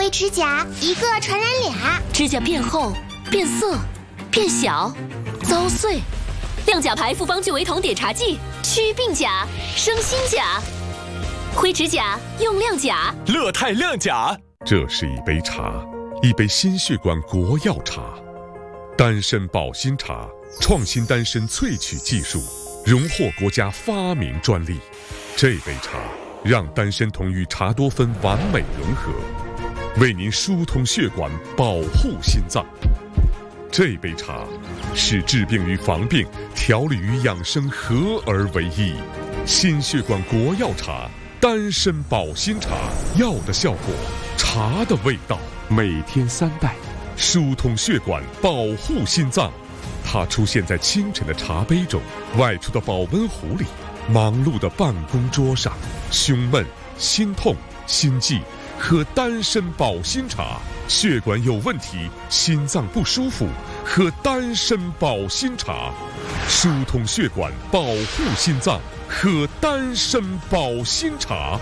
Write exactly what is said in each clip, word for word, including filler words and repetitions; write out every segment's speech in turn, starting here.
灰指甲一个传染俩， 指甲变厚、变色、变小、遭碎。亮甲牌复方聚维酮碘茶剂，祛病甲，生新甲。灰指甲用亮甲， 乐泰亮甲。 这是一杯茶，一杯心血管国药茶，丹参保心茶，创新丹参萃取技术，荣获国家发明专利。这杯茶让丹参酮与茶多酚完美融合，为您疏通血管，保护心脏。这杯茶是治病与防病、调理与养生合而为一。心血管国药茶，丹参保心茶，药的效果，茶的味道，每天三袋，疏通血管，保护心脏。它出现在清晨的茶杯中，外出的保温壶里，忙碌的办公桌上。胸闷、心痛、心悸，喝丹参保心茶；血管有问题、心脏不舒服，喝丹参保心茶，疏通血管，保护心脏，喝丹参保心茶。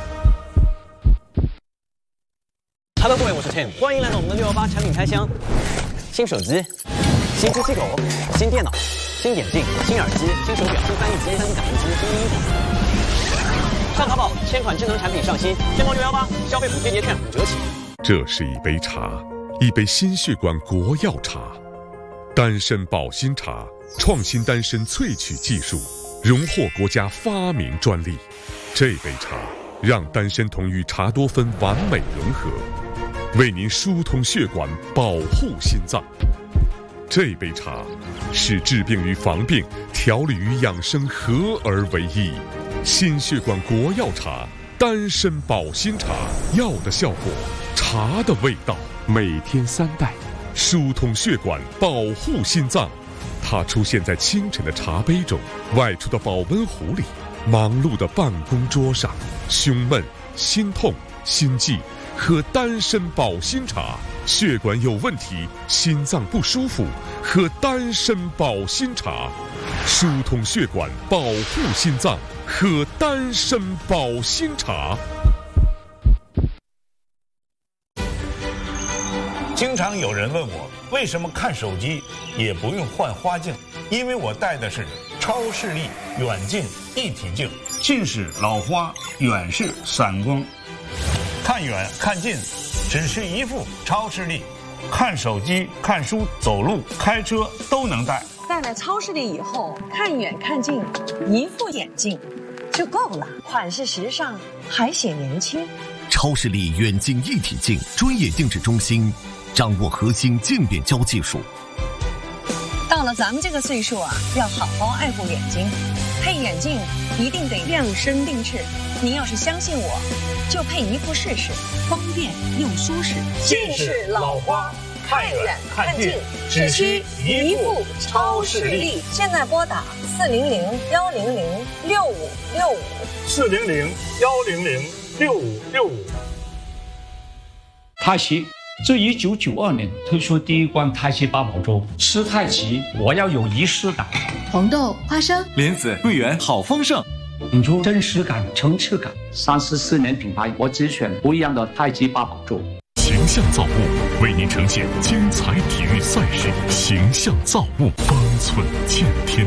Hello， 各位，我是 Tim， 欢迎来到我们的六幺八产品开箱。新手机、新出气口、新电脑、新眼镜、新耳机、新手表、新翻译机、三 D 打印机、新衣服。上淘宝，千款智能产品上新，天猫六幺八消费补贴节券五折起。 这是一杯茶，一杯心血管国药茶，丹参保心茶，创新丹参萃取技术，荣获国家发明专利。这杯茶让丹参酮与茶多酚完美融合，为您疏通血管，保护心脏。这杯茶是治病与防病、调理与养生合而为一。心血管国药茶，丹参保心茶，药的效果，茶的味道，每天三袋，疏通血管，保护心脏。它出现在清晨的茶杯中，外出的保温壶里，忙碌的办公桌上。胸闷、心痛、心悸，喝丹参保心茶；血管有问题、心脏不舒服，喝丹参保心茶，疏通血管，保护心脏，喝丹参保心茶。 经常有人问我，为什么看手机也不用换花镜？因为我戴的是超视力远近一体镜，近视老花，远视散光。看远看近，只是一副超视力，看手机、看书、走路、开车都能戴。 戴了超视力以后，看远看近，一副眼镜就够了，款式时尚，还显年轻。 超视力远近一体镜专业定制中心，掌握核心渐变焦技术。 到了咱们这个岁数啊，要好好爱护眼睛，配眼镜一定得量身定制。您要是相信我，就配一副试试，方便又舒适。 近视老花，看远看近，只需一副超视力。 现在拨打四零零幺零零六五六五， 四零零幺零零六五六五。 太极自一九九二年推出第一罐太极八宝粥，吃太极我要有仪式感。 红豆、花生、 莲子、桂圆，好丰盛。 引出真实感、层次感。三十四年品牌，我只选不一样的太极八宝粥。 形象造物为您呈现精彩体育赛事，形象造物，方寸见天。